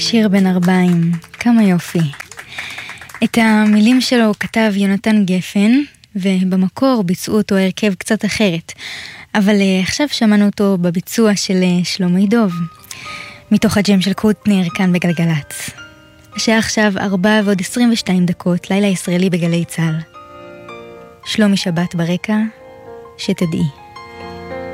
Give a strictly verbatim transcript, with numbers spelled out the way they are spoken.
שיר בן ארבעים, כמה יופי. את המילים שלו כתב יונתן גפן, ובמקור ביצעו אותו הרכב קצת אחרת. אבל עכשיו שמענו אותו בביצוע של שלומי דוב, מתוך הג'ם של קוטנר כאן בגלגלץ. השעה עכשיו ארבע ועוד עשרים ושתיים דקות, לילה ישראלי בגלי צהל. שלומי שבת ברקע, שתדעי.